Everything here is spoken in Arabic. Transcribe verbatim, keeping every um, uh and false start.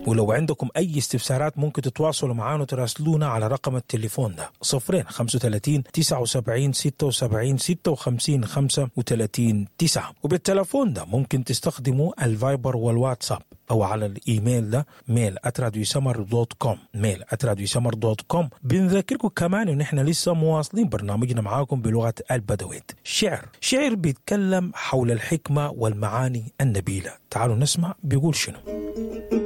ولو عندكم أي استفسارات ممكن تتواصلوا معنا وتراسلونا على رقم التليفون ده صفرين خمسة وثلاثين تسعة وسبعين ستة وسبعين ستة وخمسين خمسة وثلاثين تسعة. وبالتليفون ده ممكن تستخدموا الفايبر والواتساب أو على الإيميل ده ميل آت راديو سمر دوت كوم ميل آت راديو سمر دوت كوم. بنذكركم كمان إن إحنا لسه مواصلين برنامجنا معاكم بلغة البدويت. شعر شعر بيتكلم حول الحكمة والمعاني النبيلة. تعالوا نسمع بيقول شنو.